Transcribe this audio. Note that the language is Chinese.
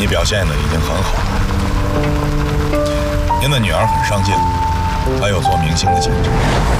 你表现的已经很好了。您的女儿很上进，她有做明星的潜质。